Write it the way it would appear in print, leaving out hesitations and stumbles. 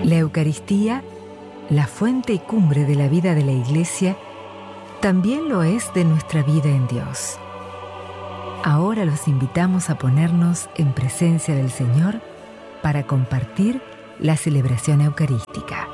La Eucaristía, la fuente y cumbre de la vida de la Iglesia, también lo es de nuestra vida en Dios. Ahora los invitamos a ponernos en presencia del Señor para compartir la celebración eucarística.